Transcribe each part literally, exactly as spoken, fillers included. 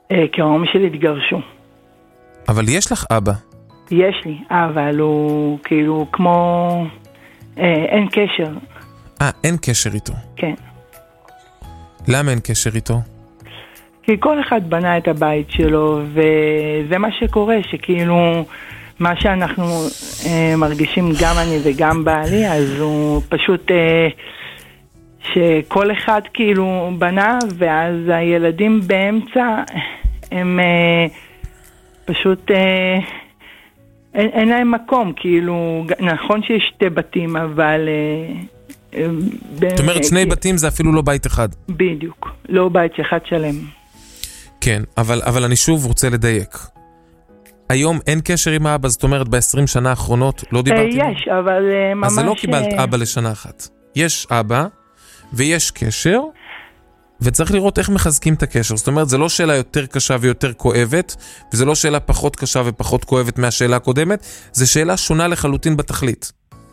כי ההורים שלי התגרשו. אבל יש לך אבא. יש לי, אבל הוא כאילו כמו... אין קשר. אה, אין קשר איתו. כן. למה אין קשר איתו? כי כל אחד בנה את הבית שלו, וזה מה שקורה, שכאילו מה שאנחנו אה, מרגישים גם אני וגם בעלי, אז הוא פשוט אה, שכל אחד כאילו בנה, ואז הילדים באמצע הם אה, פשוט אה, אין, אין להם מקום, כאילו נכון שיש שתי בתים, אבל אה, זאת אומרת שני בתים זה אפילו לא בית אחד. בדיוק, לא בית אחד שלם. כן, אבל, אבל אני שוב רוצה לדייק. היום אין קשר עם האבא, זאת אומרת ב-עשרים שנה האחרונות לא דיברתי? יש, אבל ממש... אז זה לא קיבלת אבא לשנה אחת. יש אבא ויש קשר, וצריך לראות איך מחזקים את הקשר. זאת אומרת, זה לא שאלה יותר קשה ויותר כואבת, וזה לא שאלה פחות קשה ופחות כואבת מהשאלה הקודמת, זה שאלה שונה לחלוטין בתכלית.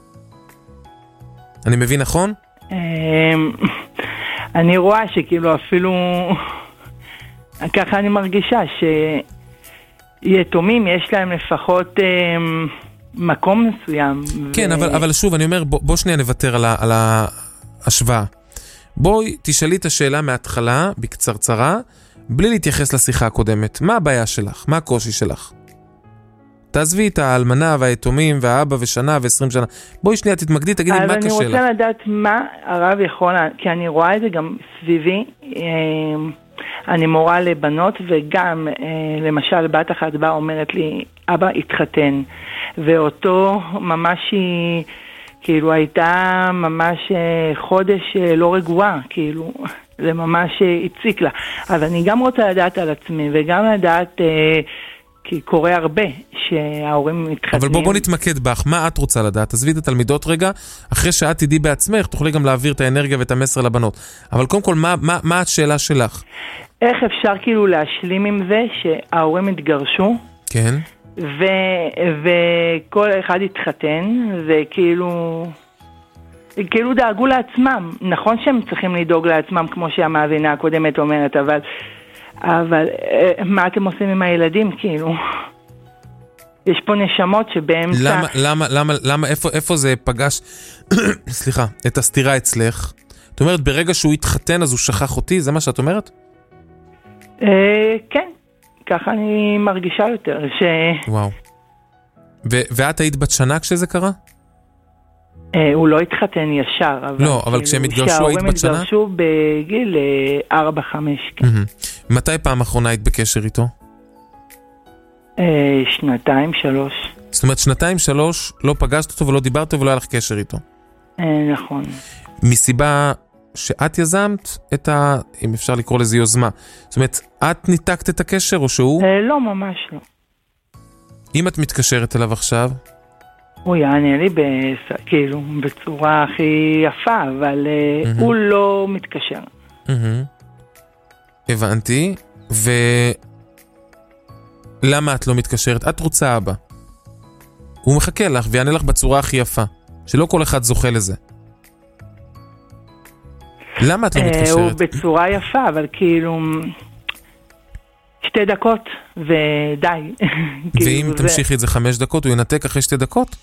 אני מבין נכון? אני רואה שכאילו אפילו... ככה אני מרגישה שיתומים יש להם לפחות אה, מקום מסוים. כן, ו... אבל, אבל שוב, אני אומר, בוא, בוא שנייה נוותר על, ה, על ההשוואה. בואי תשאלי את השאלה מההתחלה, בקצרצרה, בלי להתייחס לשיחה הקודמת. מה הבעיה שלך? מה הקושי שלך? תעזבי את האלמנה והיתומים והאבא ושנה ועשרים שנה. בואי שנייה תתמקדי, תגידי מה קשה לך. אבל אני רוצה לדעת מה הרב יכול, כי אני רואה את זה גם סביבי, אה, אני מורה לבנות, וגם אה, למשל בת אחת באה אומרת לי, אבא התחתן, ואותו ממש היא, כאילו הייתה ממש אה, חודש אה, לא רגועה, כאילו זה ממש אה, הציק לה. אז אני גם רוצה לדעת על עצמי, וגם לדעת, אה, כי קורה הרבה שההורים מתחתנים. אבל בוא, בוא נתמקד בך, מה את רוצה לדעת? תעזבי את התלמידות רגע, אחרי שאת תדעי בעצמך, תוכלי גם להעביר את האנרגיה ואת המסר לבנות. אבל קודם כל, מה, מה, מה השאלה שלך? איך אפשר כאילו להשלים עם זה שההורים התגרשו? כן. ו, וכל אחד התחתן, וכאילו... כאילו דאגו לעצמם. נכון שהם צריכים לדאוג לעצמם, כמו שהמאזינה הקודמת אומרת, אבל... אבל מה אתם עושים עם הילדים, כאילו? יש פה נשמות שבאמצע... למה, למה, למה, למה, איפה, איפה זה פגש, סליחה, את הסתירה אצלך? את אומרת, ברגע שהוא התחתן, אז הוא שכח אותי? זה מה שאת אומרת? אה, כן, ככה אני מרגישה יותר, ש... וואו. ו- ואת היית בת שנה כשזה קרה? אה, הוא לא התחתן ישר, אבל... לא, אבל כשהם התגרשו היית בת שנה? שההורים התגרשו בגיל ארבע חמש, כן. מתי פעם אחרונה היית בקשר איתו? אה, שנתיים, שלוש. זאת אומרת, שנתיים, שלוש, לא פגשת אותו ולא דיברת ולא היה לך קשר איתו. אה, נכון. מסיבה שאת יזמת את ה... אם אפשר לקרוא לזה יוזמה. זאת אומרת, את ניתקת את הקשר או שהוא? אה, לא, ממש לא. אם את מתקשרת אליו עכשיו? הוא יענה לי בס... כאילו, בצורה הכי יפה, אבל mm-hmm. הוא לא מתקשר. Mm-hmm. הבנתי, ולמה את לא מתקשרת? את רוצה אבא. הוא מחכה לך ויענה לך בצורה הכי יפה, שלא כל אחד זוכה לזה. למה את לא מתקשרת? הוא בצורה יפה, אבל כאילו שתי דקות ודי. ואם תמשיכי את זה חמש דקות, הוא ינתק אחרי שתי דקות?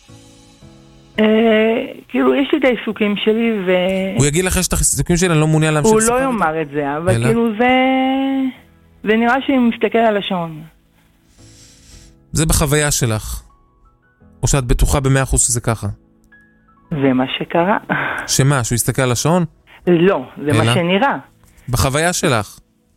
כאילו יש לי את העיסוקים שלי ו... הוא יגיד לך שאת העיסוקים שלי, אני לא מעוניין להמשיך שיחה. הוא לא יאמר את זה, אבל כאילו זה... זה נראה שאני מסתכל על השעון. זה בחוויה שלך. או שאת בטוחה במאה אחוז שזה ככה? זה מה שקרה. שמה? שהוא יסתכל על השעון? לא, זה מה שנראה. בחוויה שלך.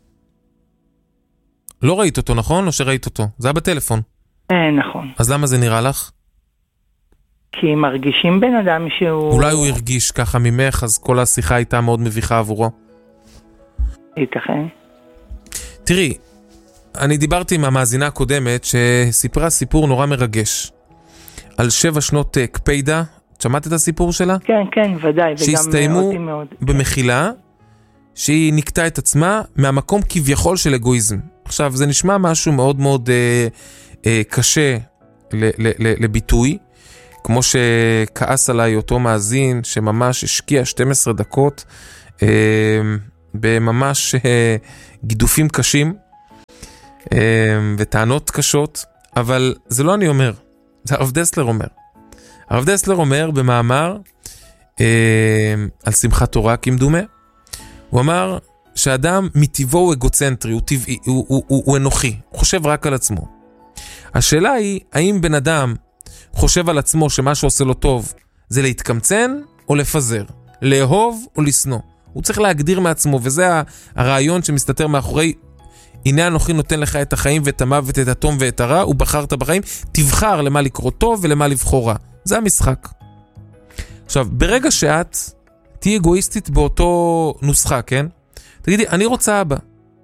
לא ראית אותו, נכון? או שראית אותו? זה היה בטלפון. אה, נכון. אז למה זה נראה לך? כי מרגישים בן אדם שהוא... אולי הוא הרגיש ככה ממך, אז כל השיחה הייתה מאוד מביכה עבורו. ייתכן. תראי, אני דיברתי עם המאזינה הקודמת שסיפרה סיפור נורא מרגש. על שבע שנות קפידה. שמעת את הסיפור שלה? כן, כן, ודאי. שהסתיימו במחילה, שהיא נקטה את עצמה מהמקום כביכול של אגואיזם. עכשיו, זה נשמע משהו מאוד מאוד אה, אה, קשה ל- ל- ל- לביטוי, כמו שכעס עליי אותו מאזין, שממש השקיע שתים עשרה דקות, אה, בממש אה, גידופים קשים, וטענות קשות, אבל זה לא אני אומר, זה הרב דסלר אומר. הרב דסלר אומר במאמר על שמחת תורה כמדומה, הוא אמר שאדם מטבעו הוא אגוצנטרי, הוא טבעי, הוא, הוא, הוא, הוא אנוכי, הוא חושב רק על עצמו. השאלה היא, האם בן אדם חושב על עצמו שמה שעושה לו טוב זה להתקמצן או לפזר, לאהוב או לשנוא. הוא צריך להגדיר מעצמו, וזה הרעיון שמסתתר מאחורי, הנה אנוכי נותן לך את החיים ואת המוות, את הטוב ואת הרע, ובחרת בחיים, תבחר למה לקרוא טוב ולמה לבחור רע. זה המשחק. עכשיו, ברגע שאת תהי אגואיסטית באותו נוסחה, כן? תגידי, אני רוצה אבא.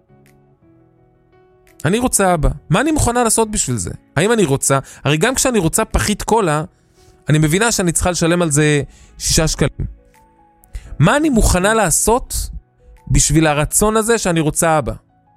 אני רוצה אבא. מה אני מוכנה לעשות בשביל זה? האם אני רוצה? הרי גם כשאני רוצה פחית קולה, אני מבינה שאני צריכה לשלם על זה שישה שקלים. מה אני מוכנה לעשות בשביל הרצון הזה שאני רוצה אבא?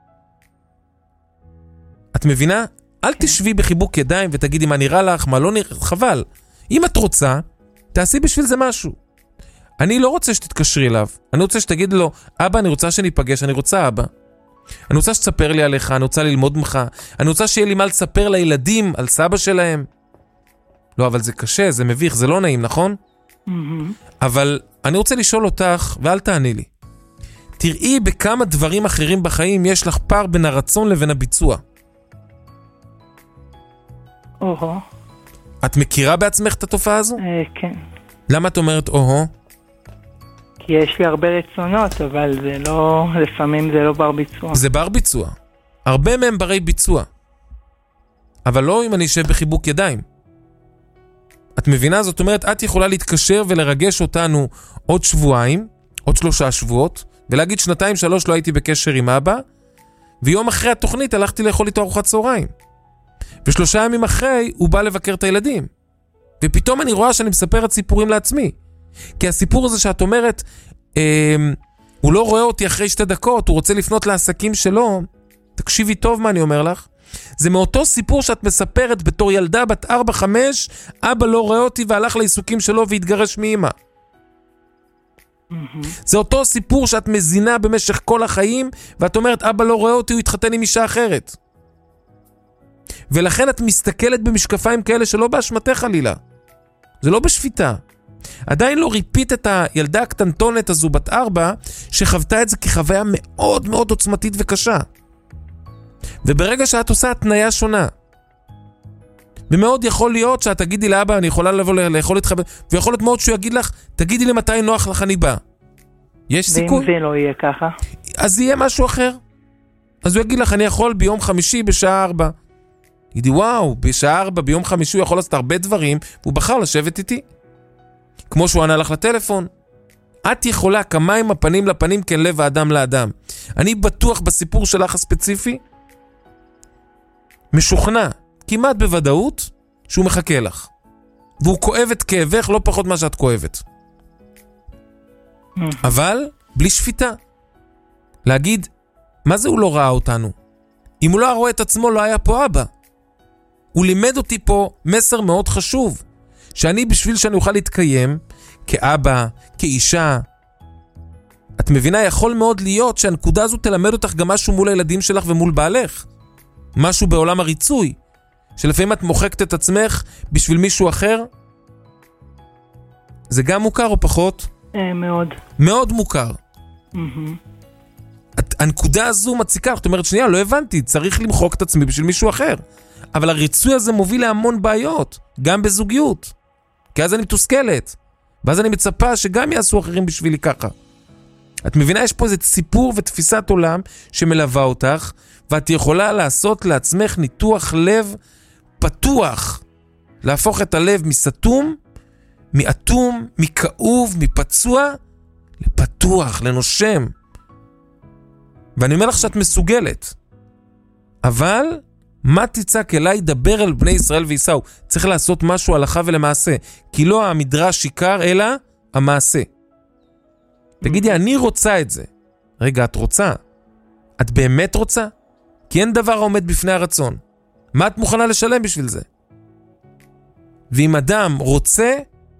את מבינה? אל תשבי בחיבוק ידיים ותגידי מה נראה לך, מה לא נראה, חבל. אם את רוצה, תעשי בשביל זה משהו. אני לא רוצה שתתקשרי אליו. אני רוצה שתגיד לו, אבא, אני רוצה שניפגש, אני רוצה אבא. אני רוצה שתספר לי עליך, אני רוצה ללמוד ממך. אני רוצה שיהיה לי מה לספר לילדים על סבא שלהם. לא, אבל זה קשה, זה מביך, זה לא נעים, נכון? Mm-hmm. אבל אני רוצה לשאול אותך, ואל תעני לי. תראי בכמה דברים אחרים בחיים יש לך פער בין הרצון לבין הביצוע. או-הו. את מכירה בעצמך את התופעה הזו? אה, כן. למה את אומרת או-הו? כי יש לי הרבה רצונות, אבל זה לא, לפעמים זה לא בר ביצוע. זה בר ביצוע. הרבה מהם ברי ביצוע. אבל לא אם אני אשב בחיבוק ידיים. את מבינה? זאת אומרת, את יכולה להתקשר ולרגש אותנו עוד שבועיים, עוד שלושה שבועות, ולהגיד שנתיים שלוש לא הייתי בקשר עם אבא, ויום אחרי התוכנית הלכתי לאכול איתו ארוחת צהריים. ושלושה ימים אחרי הוא בא לבקר את הילדים. ופתאום אני רואה שאני מספרת סיפורים לעצמי. כי הסיפור הזה שאת אומרת, אה, הוא לא רואה אותי אחרי שתי דקות, הוא רוצה לפנות לעסקים שלו, תקשיבי טוב מה אני אומר לך, זה מאותו סיפור שאת מספרת בתור ילדה בת ארבע חמש, אבא לא רואה אותי והלך לעיסוקים שלו והתגרש מאמא. Mm-hmm. זה אותו סיפור שאת מזינה במשך כל החיים, ואת אומרת, אבא לא רואה אותי, הוא התחתן עם אישה אחרת. ולכן את מסתכלת במשקפיים כאלה שלא באשמתך חלילה. זה לא בשפיטה. עדיין לא ריפית את הילדה הקטנטונת הזו בת ארבע, שחוותה את זה כחוויה מאוד מאוד עוצמתית וקשה. וברגע שאת עושה התניה שונה, ומאוד יכול להיות שאת תגידי לאבא, אני יכולה לבוא לאכול איתך, ויכול להיות מאוד שהוא יגיד לך, תגידי לי מתי נוח לך אני בא. יש סיכוי? ואם זה לא יהיה ככה? אז יהיה משהו אחר. אז הוא יגיד לך, אני יכול ביום חמישי בשעה ארבע. יגידי, וואו, בשעה ארבע ביום חמישי הוא יכול לעשות הרבה דברים, והוא בחר לשבת איתי. כמו שהוא ענה לך לטלפון. את יכולה כמה עם הפנים לפנים כן לב האדם לאדם. אני בטוח בסיפור שלך הספציפי, משוכנע, כמעט בוודאות, שהוא מחכה לך. והוא כואב את כאבך לא פחות מה שאת כואבת. אבל בלי שפיטה. להגיד, מה זה הוא לא ראה אותנו? אם הוא לא רואה את עצמו לא היה פה אבא. הוא לימד אותי פה מסר מאוד חשוב, שאני בשביל שאני אוכל להתקיים, כאבא, כאישה, את מבינה, יכול מאוד להיות שהנקודה הזו תלמד אותך גם משהו מול הילדים שלך ומול בעלך. משהו בעולם הריצוי, שלפעמים את מוחקת את עצמך בשביל מישהו אחר. זה גם מוכר או פחות? אה, מאוד. מאוד מוכר. Mm-hmm. את, הנקודה הזו מציקה, זאת אומרת, שנייה, לא הבנתי, צריך למחוק את עצמי בשביל מישהו אחר. אבל הריצוי הזה מוביל להמון בעיות, גם בזוגיות. כי אז אני מתוסכלת, ואז אני מצפה שגם יעשו אחרים בשבילי ככה. את מבינה, יש פה איזה סיפור ותפיסת עולם שמלווה אותך, ואת יכולה לעשות לעצמך ניתוח לב פתוח. להפוך את הלב מסתום, מאטום, מכאוב, מפצוע, לפתוח, לנושם. ואני אומר לך שאת מסוגלת. אבל מה תצעק אליי? דבר על בני ישראל ויסעו. צריך לעשות משהו הלכה ולמעשה. כי לא המדרש שיקר, אלא המעשה. תגידי, אני רוצה את זה. רגע, את רוצה? את באמת רוצה? כי אין דבר העומד בפני הרצון. מה את מוכנה לשלם בשביל זה? ואם אדם רוצה,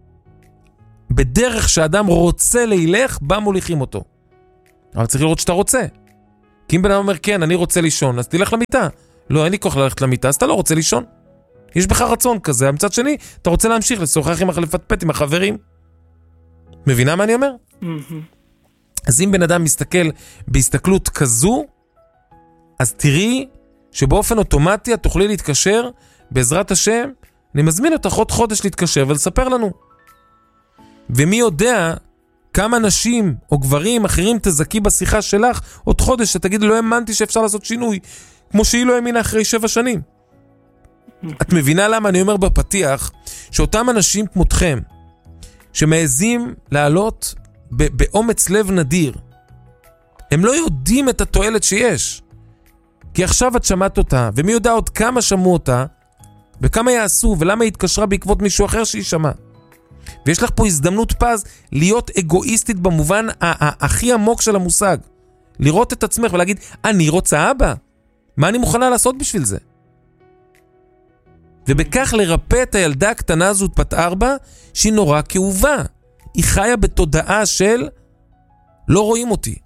בדרך שאדם רוצה להילך, בה מוליכים אותו. אבל צריך לראות שאתה רוצה. כי אם בן אדם אומר, כן, אני רוצה לישון, אז תלך למיטה. לא, אין לי כוח ללכת למיטה, אז אתה לא רוצה לישון. יש בך רצון כזה, מצד שני, אתה רוצה להמשיך לשוחח עם לפטפט עם החברים. מבינה מה אני אומר? אז אם בן אדם מסתכל בהסתכלות כזו, אז תראי שבאופן אוטומטי את תוכלי להתקשר, בעזרת השם, אני מזמין אותך עוד חודש להתקשר ולספר לנו. ומי יודע כמה נשים או גברים אחרים תזכי בשיחה שלך עוד חודש שתגיד, לא האמנתי שאפשר לעשות שינוי, כמו שהיא לא האמינה אחרי שבע שנים. את מבינה למה אני אומר בפתיח, שאותם אנשים כמותכם, שמעזים לעלות באומץ לב נדיר, הם לא יודעים את התועלת שיש. כי עכשיו את שמעת אותה, ומי יודע עוד כמה שמעו אותה, וכמה יעשו, ולמה היא התקשרה בעקבות מישהו אחר שהיא שמעה. ויש לך פה הזדמנות פז להיות אגואיסטית במובן הכי עמוק של המושג. לראות את עצמך ולהגיד, אני רוצה אבא. מה אני מוכנה לעשות בשביל זה? ובכך לרפא את הילדה הקטנה הזאת בת ארבע, שהיא נורא כאובה. היא חיה בתודעה של לא רואים אותי.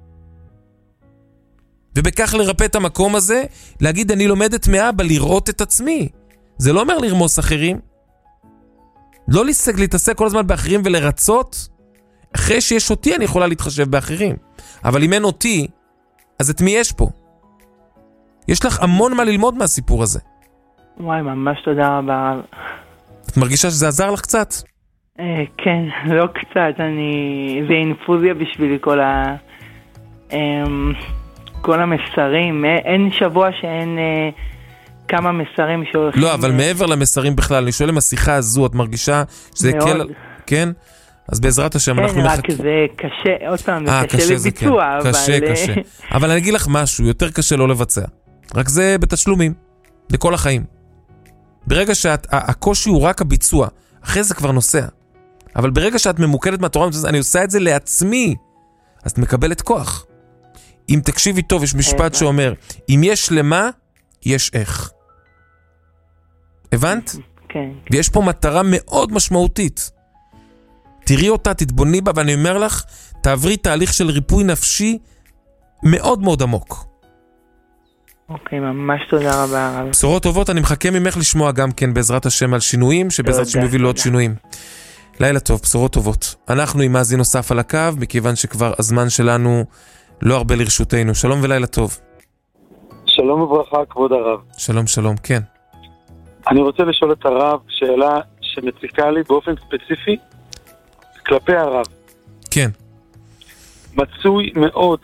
ובכך לרפא את המקום הזה, להגיד אני לומדת מאבא לראות את עצמי. זה לא אומר לרמוס אחרים. לא להתעסק כל הזמן באחרים ולרצות. אחרי שיש אותי אני יכולה להתחשב באחרים. אבל אם אין אותי, אז את מי יש פה? יש לך המון מה ללמוד מהסיפור הזה. וואי, ממש תודה רבה. את מרגישה שזה עזר לך קצת? אה, כן, לא קצת. אני... זה אינפוזיה בשבילי כל ה... אה, כל המסרים. אין שבוע שאין... אה, כמה מסרים שהולכים... לא, אבל מעבר למסרים בכלל, אני שואל אם השיחה הזו, את מרגישה שזה קל... כן? אז בעזרת השם אנחנו מחכים. כן, רק זה קשה, עוד פעם, זה קשה לביצוע, אבל... קשה, קשה. אבל אני אגיד לך משהו, יותר קשה לא לבצע. רק זה בתשלומים, לכל החיים. ברגע שהקושי הוא רק הביצוע, אחרי זה כבר נוסע. אבל ברגע שאת ממוקדת מהתורה, אני עושה את זה לעצמי, אז את מקבלת כוח. אם תקשיבי טוב, יש משפט שאומר, אם יש למה, יש איך. הבנת? כן. ויש פה מטרה מאוד משמעותית. תראי אותה, תתבוני בה, ואני אומר לך, תעברי תהליך של ריפוי נפשי מאוד מאוד עמוק. אוקיי, ממש תודה רבה. בשורות טובות, אני מחכה ממך לשמוע גם כן בעזרת השם על שינויים, שבעזרת השם יובילו עוד שינויים. לילה טוב, בשורות טובות. אנחנו עם מאזין נוסף על הקו, מכיוון שכבר הזמן שלנו לא הרבה לרשותנו. שלום ולילה טוב. שלום וברכה, כבוד הרב. שלום, שלום, כן. אני רוצה לשאול את הרב שאלה שמציקה לי באופן ספציפי כלפי הרב. כן. מצוי מאוד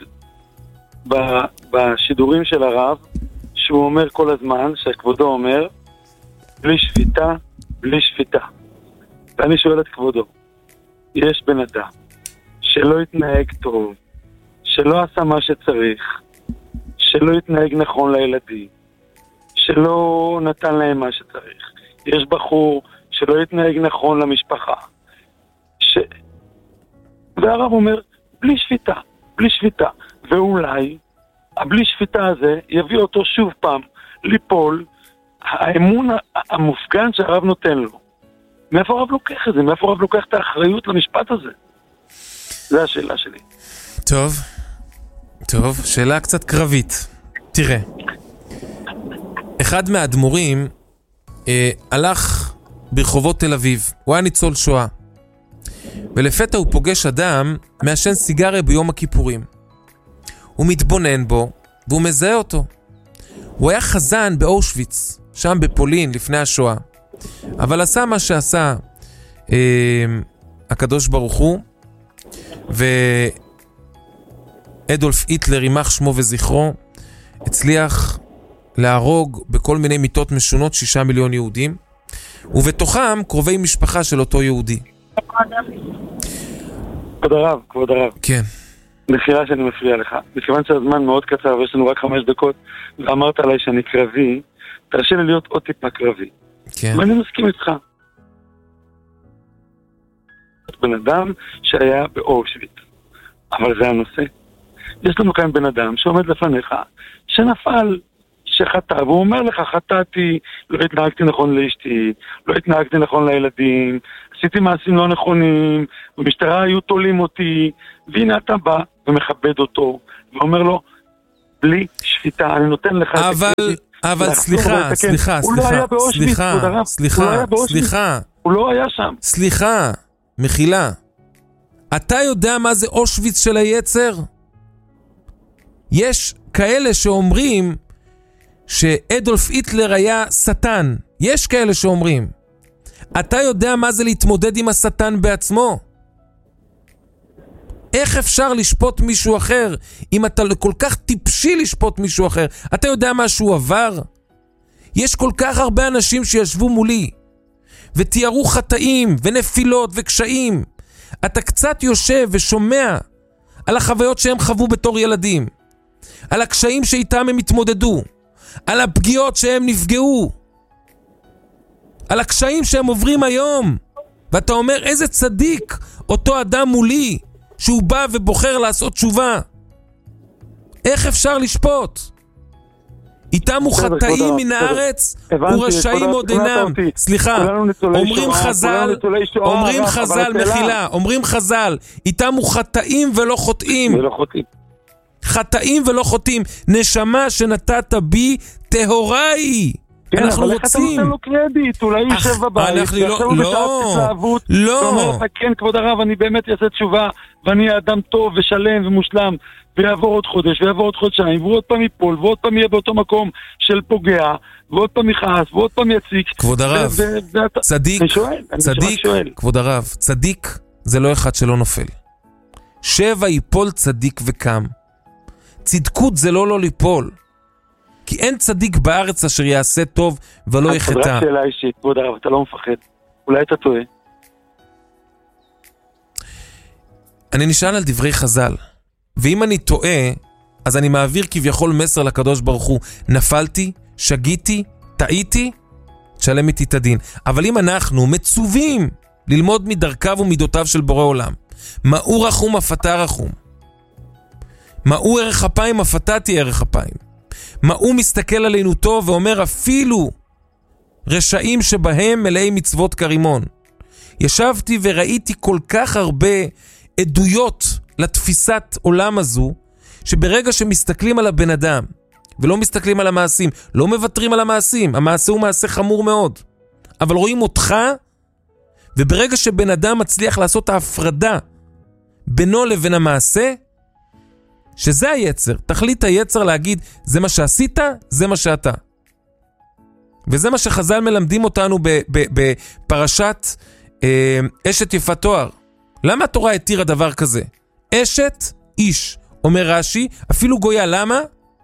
בשידורים של הרב, שהוא אומר כל הזמן, שכבודו אומר, בלי שפיטה, בלי שפיטה. ואני שואל את כבודו, יש בן אדם שלא יתנהג טוב, שלא עשה מה שצריך, שלא יתנהג נכון לילדים, שלא נתן להם מה שצריך. יש בחור שלא יתנהג נכון למשפחה. ש... והרב אומר, בלי שפיטה, בלי שפיטה. ואולי, הבלי שפיטה הזה יביא אותו שוב פעם ליפול, האמון המופגן שהרב נותן לו. מאיפה הרב לוקח את זה? מאיפה הרב לוקח את האחריות למשפט הזה? זו השאלה שלי. טוב, טוב, שאלה קצת קרבית. תראה, אחד מהאדמו"רים אה, הלך ברחובות תל אביב, הוא היה ניצול שואה, ולפתע הוא פוגש אדם מעשן סיגריה ביום הכיפורים. הוא מתבונן בו, והוא מזהה אותו. הוא היה חזן באושוויץ, שם בפולין, לפני השואה. אבל עשה מה שעשה אה, הקדוש ברוך הוא, ואדולף היטלר, יימח שמו וזכרו, הצליח להרוג בכל מיני מיתות משונות שישה מיליון יהודים, ובתוכם קרובי משפחה של אותו יהודי. כבוד הרב, כבוד הרב. כן. מחילה שאני מפריע לך. מכיוון שהזמן מאוד קצר ויש לנו רק חמש דקות, ואמרת עליי שאני קרבי, תרשה לי להיות עוד טיפה קרבי. כן. ואני מסכים איתך. בן אדם שהיה באושוויץ. אבל זה הנושא. יש לנו כאן בן אדם שעומד לפניך, שנפל, שחטא, והוא אומר לך, חטאתי, לא התנהגתי נכון לאשתי, לא התנהגתי נכון לילדים, עשיתי מעשים לא נכונים, במשטרה היו תולים אותי, והנה אתה בא ומכבד אותו, ואומר לו, בלי שפיטה, אני נותן לך... אבל, אבל סליחה, סליחה, הוא לא היה באושוויץ, סליחה, סליחה, סליחה. הוא לא היה שם. סליחה, מחילה. אתה יודע מה זה אושוויץ של היצר? יש כאלה שאומרים שאדולף היטלר היה שטן. יש כאלה שאומרים. אתה יודע מה זה להתמודד עם השטן בעצמו? איך אפשר לשפוט מישהו אחר אם אתה כל כך טיפשי לשפוט מישהו אחר? אתה יודע מה שהוא עבר? יש כל כך הרבה אנשים שישבו מולי ותיארו חטאים ונפילות וקשיים. אתה קצת יושב ושומע על החוויות שהם חוו בתור ילדים, על הקשיים שאיתם הם התמודדו, על הפגיעות שהם נפגעו, על הקשיים שהם עוברים היום, ואתה אומר איזה צדיק אותו אדם מולי שהוא בא ובוחר לעשות תשובה. איך אפשר לשפוט? איתם הוא חטאים מן הארץ ורשעים עוד אינם. סליחה, אומרים חז"ל, אומרים חז"ל, מחילה, אומרים חז"ל, איתם הוא חטאים ולא חוטאים. חטאים ולא חוטאים. נשמה שנתת בי טהורה היא. אנחנו רוצים. אבל איך אתה נותן לו קרדיט? אולי יישב בבית, ועכשיו הוא בשעת התלהבות, ואומר לך, כן, כבוד הרב, אני באמת אעשה תשובה, ואני אדם טוב ושלם ומושלם, ויעבור עוד חודש, ויעבור עוד חודשיים, והוא עוד פעם ייפול, ועוד פעם יהיה באותו מקום של פוגע, ועוד פעם יכעס, ועוד פעם יציק. כבוד הרב, צדיק, צדיק, כבוד הרב, צדיק זה לא אחד שלא נופל. שבע ייפול צדיק וקם. צדקות זה לא לא ליפול. כי אין צדיק בארץ אשר יעשה טוב ולא יחטא. רק שאלה אישית, כבוד הרב, אתה לא מפחד. אולי אתה טועה. אני נשאל על דברי חז"ל. ואם אני טועה, אז אני מעביר כביכול מסר לקדוש ברוך הוא. נפלתי, שגיתי, טעיתי, תשלם איתי את הדין. אבל אם אנחנו מצווים ללמוד מדרכיו ומידותיו של בורא עולם, מהו רחום אף אתה רחום? מהו ערך אפיים אף אתה תהיה ערך אפיים? מה הוא מסתכל עלינו טוב ואומר אפילו רשעים שבהם מלאי מצוות כרימון. ישבתי וראיתי כל כך הרבה עדויות לתפיסת עולם הזו, שברגע שמסתכלים על הבן אדם ולא מסתכלים על המעשים, לא מוותרים על המעשים, המעשה הוא מעשה חמור מאוד, אבל רואים אותך, וברגע שבן אדם מצליח לעשות ההפרדה בינו לבין המעשה, שזה היצר, תכלית היצר להגיד, זה מה שעשית, זה מה שאתה. וזה מה שחז"ל מלמדים אותנו בפרשת אה, אשת יפת תואר. למה התורה התירה דבר כזה? אשת איש, אומר רש"י, אפילו גויה, למה?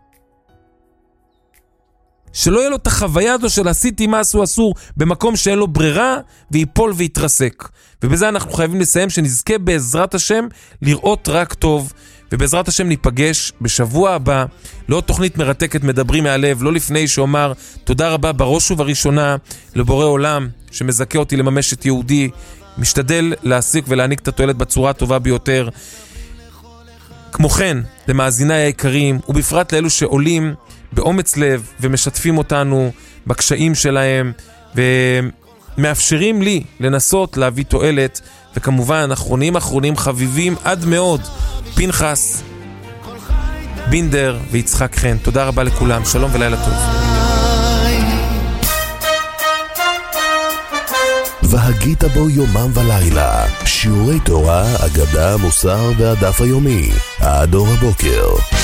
שלא יהיה לו את החוויה הזו של עשיתי משהו אסור במקום שאין לו ברירה ויפול ויתרסק. ובזה אנחנו חייבים לסיים, שנזכה בעזרת השם לראות רק טוב, ובעזרת השם ניפגש בשבוע הבא, לא תוכנית מרתקת מדברים מהלב, לא לפני שאומר תודה רבה בראש ובראשונה לבורא עולם שמזכה אותי לממש את יהודי, משתדל להסיק ולהעניק את התועלת בצורה הטובה ביותר. כמו כן, למאזיני היקרים, ובפרט לאלו שעולים באומץ לב ומשתפים אותנו בקשיים שלהם ומאפשרים לי לנסות להביא תועלת, וכמובן אחרונים אחרונים חביבים עד מאוד, פנחס, בינדר ויצחק חן. תודה רבה לכולם, שלום ולילה טוב. והגית בו יומם ולילה, שיעורי תורה, אגדה, מוסר והדף היומי, עד אור הבוקר.